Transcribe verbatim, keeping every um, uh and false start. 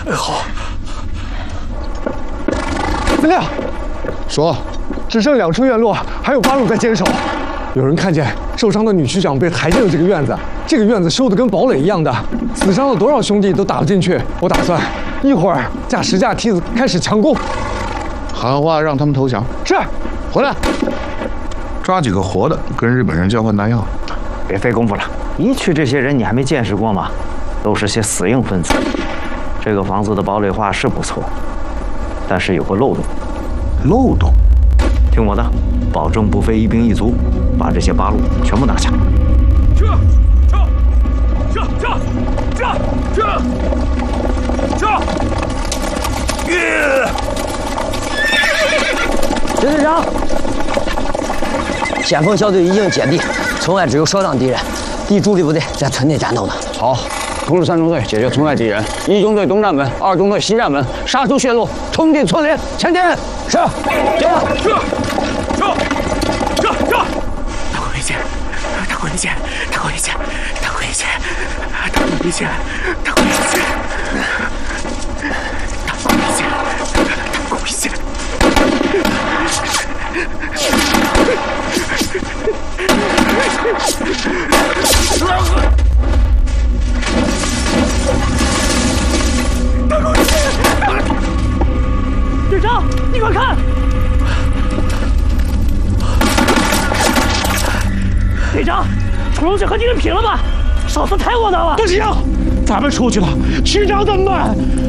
哎，好。司令， 说， 只剩两处院落，还有八路在坚守。有人看见受伤的女区长被抬进了这个院子，这个院子修的跟堡垒一样的，死伤了多少兄弟都打不进去。我打算一会儿架十架梯子开始强攻。 喊话让他们投降。 是， 回来。抓几个活的，跟日本人交换弹药。 别费功夫了，一去这些人你还没见识过吗？都是些死硬分子。这个房子的堡垒化是不错，但是有个漏洞。 漏洞？ 听我的，保证不费一兵一卒，把这些八路全部拿下。 撤！撤！撤！撤！撤！撤！撤！ 耶！ 刘队长，先锋小队已经接地，村外只有少量敌人，敌主力部队在村内战斗呢。 好，公路三中队解决村外敌人，一中队东站门，二中队西站门，杀出血路，冲进村里，前进！是，接着， 撤！撤！撤！撤！大鬼危险！大鬼危险！大鬼危险！大鬼危险！大鬼危险！大鬼危险！大鬼危险！大鬼危险！ 队长，你快看！队长，屠龙水和敌人拼了吧！上次太窝囊了。 不行，咱们出去了，区长怎么办？